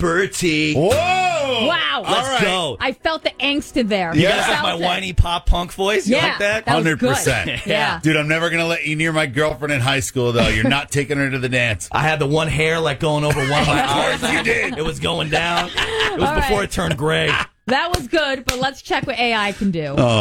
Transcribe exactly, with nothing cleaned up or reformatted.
Bertie. Whoa! Wow. Let's All right. go. I felt the angst in there. You Yeah. guys like Felt my it. whiny pop punk voice? You Yeah, like that? that was one hundred percent. good. Yeah. Dude, I'm never going to let you near my girlfriend in high school, though. You're not taking her to the dance. I had the one hair like going over one of my eyes. you did. It was going down. It was All before right. it turned gray. That was good, but let's check what A I can do. Oh.